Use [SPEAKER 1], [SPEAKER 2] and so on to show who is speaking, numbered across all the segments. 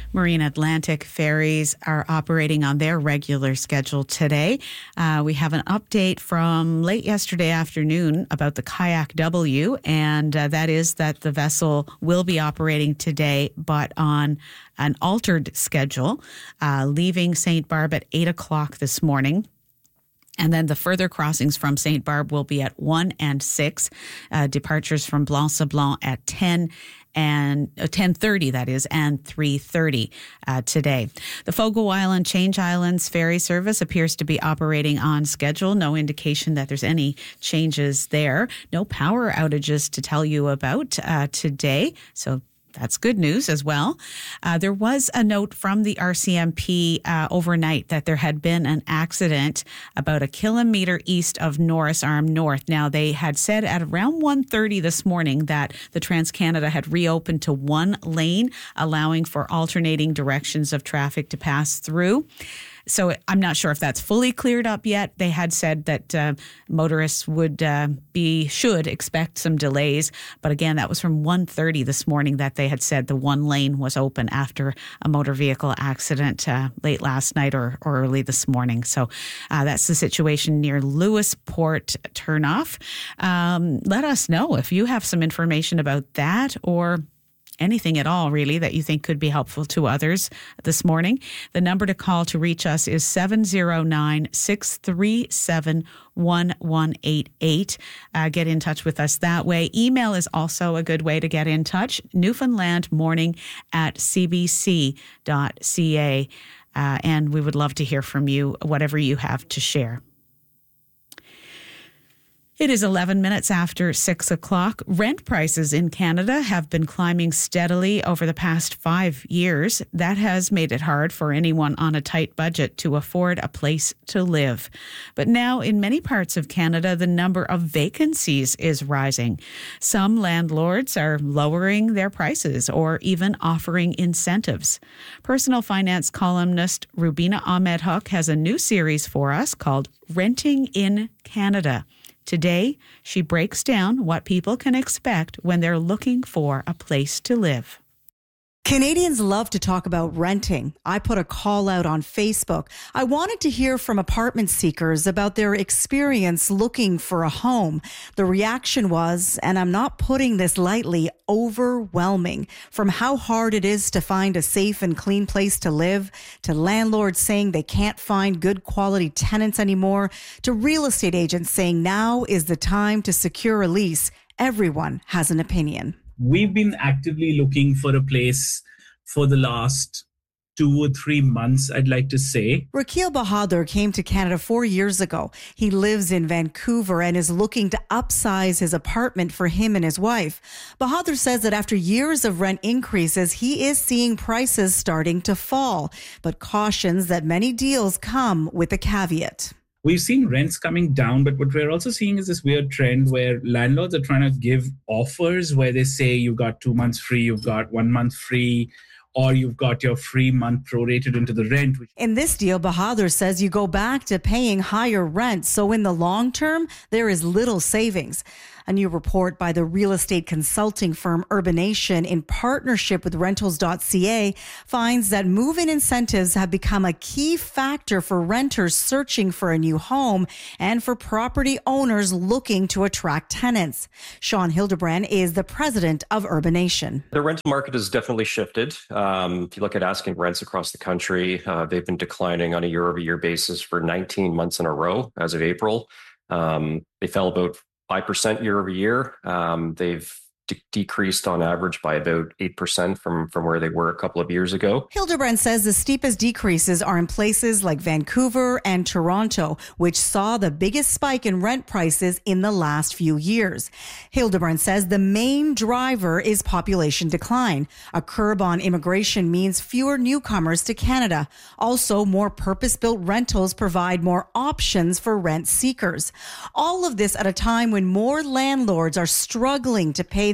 [SPEAKER 1] Marine Atlantic ferries are operating on their regular schedule today. We have an update from late yesterday afternoon about the Kayak W, and that is that the vessel will be operating today, but on an altered schedule, leaving St. Barb at 8 o'clock this morning. And then the further crossings from St. Barb will be at 1 and 6, departures from Blanc-Sablon at 10 and 10:30, that is, and 3:30 today. The Fogo Island Change Islands ferry service appears to be operating on schedule. No indication that there's any changes there. No power outages to tell you about today. So that's good news as well. There was a note from the RCMP overnight that there had been an accident about a kilometre east of Norris Arm North. Now, they had said at around 1:30 this morning that the TransCanada had reopened to one lane, allowing for alternating directions of traffic to pass through. So I'm not sure if that's fully cleared up yet. They had said that motorists should expect some delays. But again, that was from 1:30 this morning that they had said the one lane was open after a motor vehicle accident late last night or early this morning. So that's the situation near Lewisport turnoff. Let us know if you have some information about that or anything at all, really, that you think could be helpful to others this morning. The number to call to reach us is 709-637-1188. Get in touch with us that way. Email is also a good way to get in touch. newfoundlandmorning@cbc.ca. And we would love to hear from you, whatever you have to share. It is 11 minutes after 6 o'clock. Rent prices in Canada have been climbing steadily over the past 5 years. That has made it hard for anyone on a tight budget to afford a place to live. But now, in many parts of Canada, the number of vacancies is rising. Some landlords are lowering their prices or even offering incentives. Personal finance columnist Rubina Ahmed-Haq has a new series for us called Renting in Canada. Today, she breaks down what people can expect when they're looking for a place to live.
[SPEAKER 2] Canadians love to talk about renting. I put a call out on Facebook. I wanted to hear from apartment seekers about their experience looking for a home. The reaction was, and I'm not putting this lightly, overwhelming. From how hard it is to find a safe and clean place to live, to landlords saying they can't find good quality tenants anymore, to real estate agents saying now is the time to secure a lease. Everyone has an opinion.
[SPEAKER 3] We've been actively looking for a place for the last 2 or 3 months, I'd like to say.
[SPEAKER 2] Rakil Bahadur came to Canada 4 years ago. He lives in Vancouver and is looking to upsize his apartment for him and his wife. Bahadur says that after years of rent increases, he is seeing prices starting to fall, but cautions that many deals come with a caveat.
[SPEAKER 3] We've seen rents coming down, but what we're also seeing is this weird trend where landlords are trying to give offers where they say you've got 2 months free, you've got 1 month free, or you've got your free month prorated into the rent.
[SPEAKER 2] In this deal, Bahadur says you go back to paying higher rent. So in the long term, there is little savings. A new report by the real estate consulting firm Urbanation in partnership with Rentals.ca finds that move-in incentives have become a key factor for renters searching for a new home and for property owners looking to attract tenants. Sean Hildebrand is the president of Urbanation.
[SPEAKER 4] The rental market has definitely shifted. If you look at asking rents across the country, they've been declining on a year-over-year basis for 19 months in a row as of April. They fell about 5% year over year. They've decreased on average by about 8% from where they were a couple of years ago.
[SPEAKER 2] Hildebrand says the steepest decreases are in places like Vancouver and Toronto, which saw the biggest spike in rent prices in the last few years. Hildebrand says the main driver is population decline. A curb on immigration means fewer newcomers to Canada. Also, more purpose-built rentals provide more options for rent seekers. All of this at a time when more landlords are struggling to pay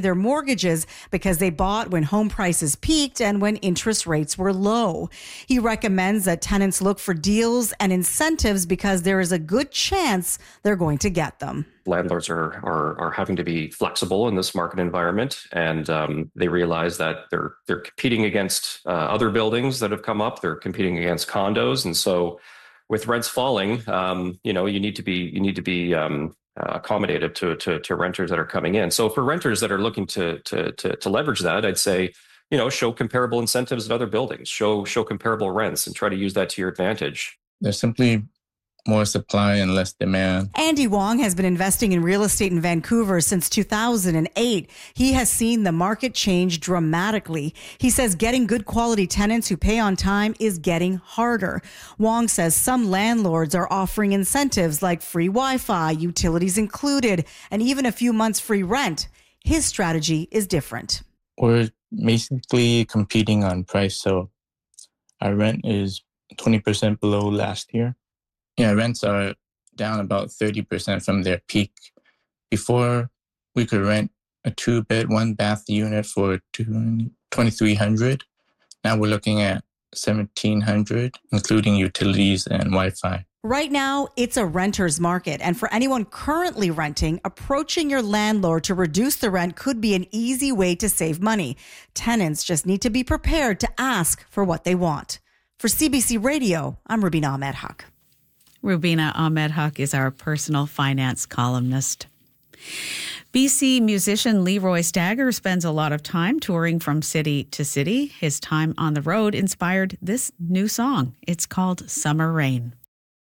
[SPEAKER 2] their mortgages because they bought when home prices peaked and when interest rates were low. He recommends that tenants look for deals and incentives because there is a good chance they're going to get them.
[SPEAKER 4] Landlords are having to be flexible in this market environment, and they realize that they're competing against other buildings that have come up. They're competing against condos, and so with rents falling, you need to be accommodative to renters that are coming in. So for renters that are looking to leverage that, I'd say, show comparable incentives at other buildings, show comparable rents, and try to use that to your advantage.
[SPEAKER 5] There's simply more supply and less demand.
[SPEAKER 2] Andy Wong has been investing in real estate in Vancouver since 2008. He has seen the market change dramatically. He says getting good quality tenants who pay on time is getting harder. Wong says some landlords are offering incentives like free Wi-Fi, utilities included, and even a few months free rent. His strategy is different.
[SPEAKER 5] We're basically competing on price, so our rent is 20% below last year. Yeah, rents are down about 30% from their peak. Before, we could rent a 2-bed, 1-bath unit for $2,300. Now we're looking at $1,700, including utilities and Wi-Fi.
[SPEAKER 2] Right now, it's a renter's market. And for anyone currently renting, approaching your landlord to reduce the rent could be an easy way to save money. Tenants just need to be prepared to ask for what they want. For CBC Radio, I'm Rubina Ahmed Haq.
[SPEAKER 1] Rubina Ahmed Haq is our personal finance columnist. BC musician Leroy Stagger spends a lot of time touring from city to city. His time on the road inspired this new song. It's called Summer Rain.